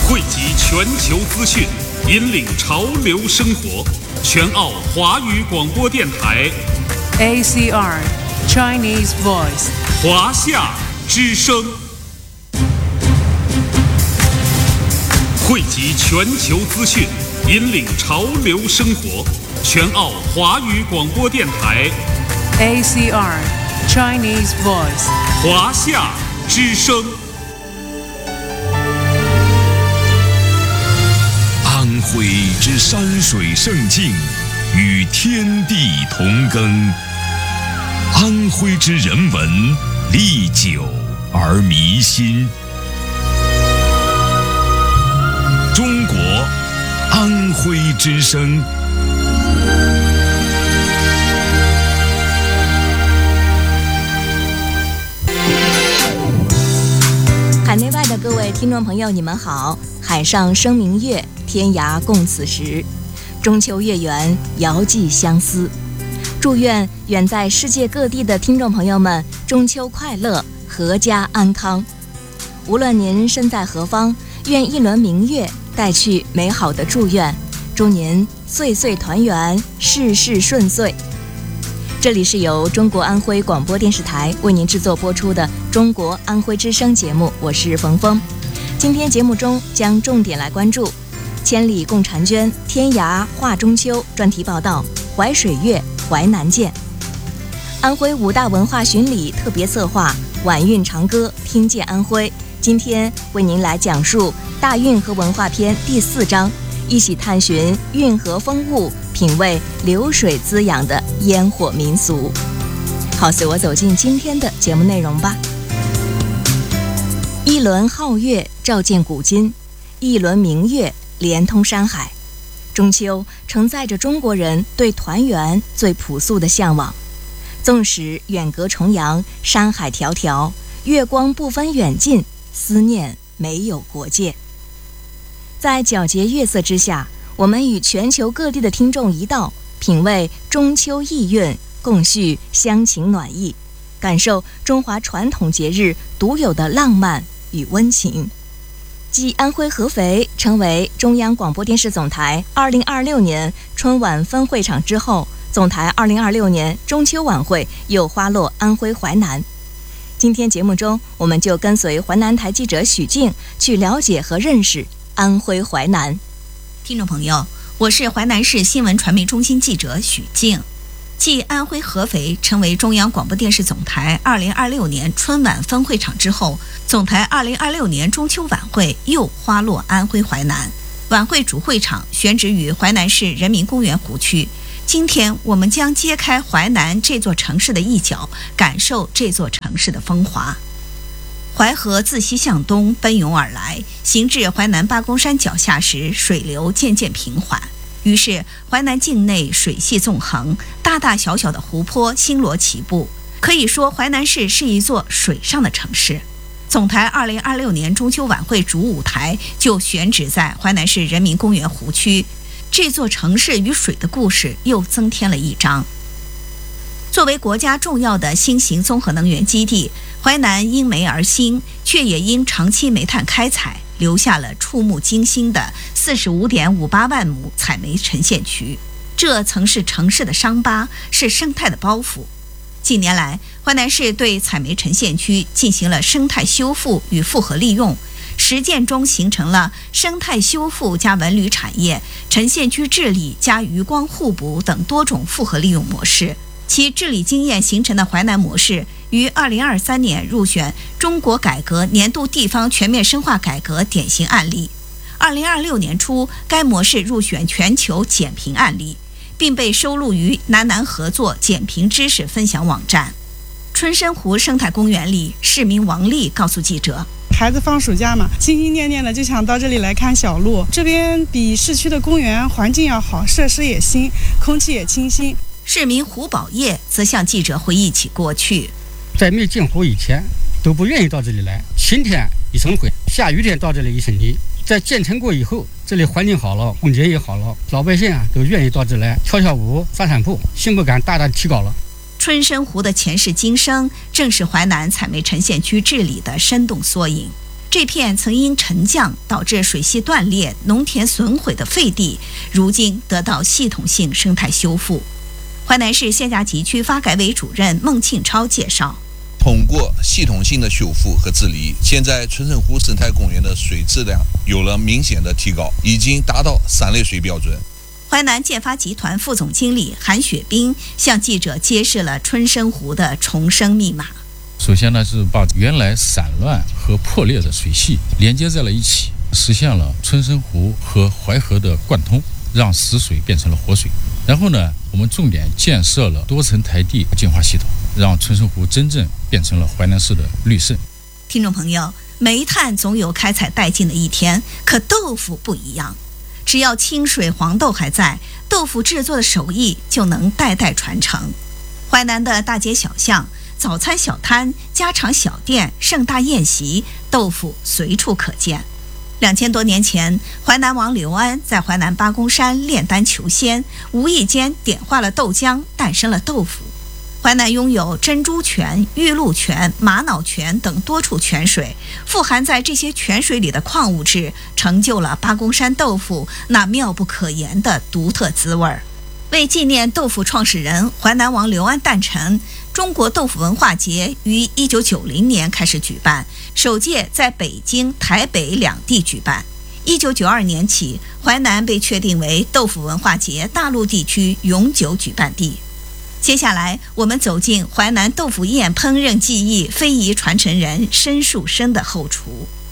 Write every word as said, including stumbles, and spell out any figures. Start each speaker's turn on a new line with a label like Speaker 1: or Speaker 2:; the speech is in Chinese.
Speaker 1: 汇集全球资讯，引领潮流生活。全澳华语广播电台
Speaker 2: A C R Chinese Voice
Speaker 1: 华夏之声，汇集全球资讯，引领潮流生活。全澳华语广播电台
Speaker 2: A C R Chinese Voice
Speaker 1: 华夏之声。
Speaker 3: 安徽之山水胜境，与天地同耕；安徽之人文，历久而弥新。中国安徽之声。
Speaker 4: 海内外的各位听众朋友，你们好！海上生明月，天涯共此时。中秋月圆，遥寄相思。祝愿远在世界各地的听众朋友们中秋快乐，阖家安康。无论您身在何方，愿一轮明月带去美好的祝愿，祝您岁岁团圆，事事顺遂。这里是由中国安徽广播电视台为您制作播出的中国安徽之声节目，我是冯峰。今天节目中将重点来关注千里共婵娟，天涯话中秋专题报道，淮水月，淮南见。安徽五大文化巡礼特别策划，晚韵长歌，听见安徽。今天为您来讲述大运河文化篇第四章，一起探寻运河风物，品味流水滋养的烟火民俗。好，随我走进今天的节目内容吧。一轮皓月照见古今，一轮明月连通山海。中秋承载着中国人对团圆最朴素的向往。纵使远隔重洋，山海迢迢，月光不分远近，思念没有国界。在皎洁月色之下，我们与全球各地的听众一道，品味中秋意韵，共叙乡情暖意，感受中华传统节日独有的浪漫与温情。继安徽合肥成为中央广播电视总台二零二六年春晚分会场之后，总台二零二六年中秋晚会又花落安徽淮南。今天节目中，我们就跟随淮南台记者许静去了解和认识安徽淮南。
Speaker 5: 听众朋友，我是淮南市新闻传媒中心记者许静。继安徽合肥成为中央广播电视总台二零二六年春晚分会场之后，总台二零二六年中秋晚会又花落安徽淮南。晚会主会场选址于淮南市人民公园湖区。今天我们将揭开淮南这座城市的一角，感受这座城市的风华。淮河自西向东奔涌而来，行至淮南八公山脚下时，水流渐渐平缓。于是淮南境内水系纵横，大大小小的湖泊星罗棋布，可以说淮南市是一座水上的城市。总台二零二六年中秋晚会主舞台就选址在淮南市人民公园湖区，这座城市与水的故事又增添了一章。作为国家重要的新型综合能源基地，淮南因煤而兴，却也因长期煤炭开采留下了触目惊心的 四十五点五八万亩采煤沉陷区。这曾是城市的伤疤，是生态的包袱。近年来，淮南市对采煤沉陷区进行了生态修复与复合利用，实践中形成了生态修复加文旅产业、沉陷区治理加渔光互补等多种复合利用模式。其治理经验形成的淮南模式，于二零二三年入选中国改革年度地方全面深化改革典型案例。二零二六年初，该模式入选全球减贫案例，并被收录于南南合作减贫知识分享网站。春申湖生态公园里，市民王丽告诉记者，
Speaker 6: 孩子放暑假嘛，心心念念的就想到这里来看小鹿。这边比市区的公园环境要好，设施也新，空气也清新。
Speaker 5: 市民胡宝业则向记者回忆起过去，
Speaker 7: 在没进湖以前都不愿意到这里来，晴天一身灰，下雨天到这里一身泥。在建成过以后，这里环境好了，空间也好了，老百姓啊都愿意到这来跳跳舞、散散步，幸福感大大提高了。
Speaker 5: 春申湖的前世今生，正是淮南采煤沉陷区治理的生动缩影。 这片曾因沉降导致水系断裂、农田损毁的废地，如今得到系统性生态修复。淮南市县甲集区发改委主任孟庆超介绍，
Speaker 8: 通过系统性的修复和治理，现在春生湖生态公园的水质量有了明显的提高，已经达到三类水标准。
Speaker 5: 淮南建发集团副总经理韩雪冰向记者揭示了春生湖的重生密码。
Speaker 9: 首先呢，是把原来散乱和破裂的水系连接在了一起，实现了春生湖和淮河的贯通，让死水变成了活水。然后呢，我们重点建设了多层台地净化系统，让春生湖真正变成了淮南市的绿肾。
Speaker 5: 听众朋友，煤炭总有开采殆尽的一天，可豆腐不一样，只要清水黄豆还在，豆腐制作的手艺就能代代传承。淮南的大街小巷、早餐小摊、家常小店、盛大宴席，豆腐随处可见。两千多年前，淮南王刘安在淮南八公山炼丹求仙，无意间点化了豆浆，诞生了豆腐。淮南拥有珍珠泉、玉露泉、玛瑙泉等多处泉水，富含在这些泉水里的矿物质，成就了八公山豆腐那妙不可言的独特滋味儿。为纪念豆腐创始人淮南王刘安诞辰，中国豆腐文化节于一九九零年开始举办，首届在北京、台北两地举办。一九九二年起，淮南被确定为豆腐文化节大陆地区永久举办地。接下来，我们走进淮南豆腐宴烹饪技艺非遗传承人申树生的后厨。